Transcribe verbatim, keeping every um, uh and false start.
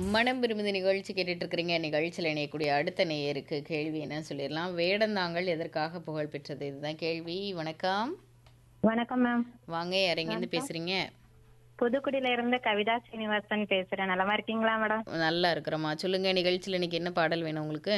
மனம் விரும்புது நிகழ்ச்சி கேட்டுட்டு இருக்கிறீங்க. நிகழ்ச்சியில் இணையக்கூடிய அடுத்த நேயருக்கு கேள்வி என்னன்னு சொல்லிடலாம். வேடந்தாங்கல் எதற்காக புகழ் பெற்றது? இதுதான் கேள்வி. வணக்கம். வணக்கம் மேம். வாங்க, யாரெங்கேருந்து வணக்கம். பேசுறீங்க? புதுக்குடியில இருந்து கவிதா சீனிவாசன் பேசுறேன். நலமா இருக்கீங்களா மேடம்? நல்லா இருக்கிறோமா. சொல்லுங்க, நிகழ்ச்சியில் இன்னைக்கு என்ன பாடல் வேணும் உங்களுக்கு?